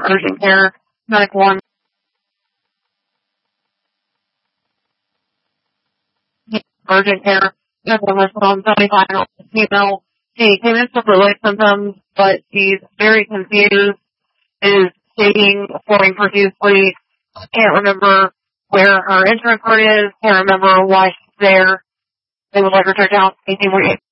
urgent care, medic 1, urgent care, medic 1 listed on 75, female. She came in with flu-like symptoms, but she's very confused, is shaking, pouring profusely, can't remember where her insurance card is, can't remember why she's there. They would like her to check out anything